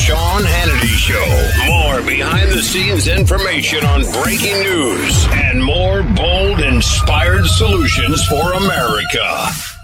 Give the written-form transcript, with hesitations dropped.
Sean Hannity Show. More behind-the-scenes information on breaking news and more bold, inspired solutions for America.